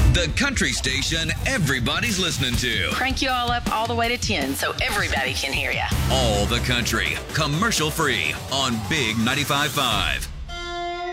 The country station everybody's listening to. Crank you all up all the way to 10 so everybody can hear you. All the country, commercial free on Big 95.5.